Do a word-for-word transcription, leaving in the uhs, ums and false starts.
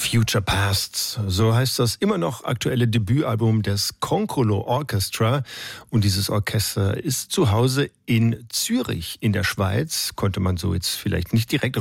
Future Past, so heißt das immer noch aktuelle Debütalbum des Concolo Orchestra. Und dieses Orchester ist zu Hause in Zürich in der Schweiz. Konnte man so jetzt vielleicht nicht direkt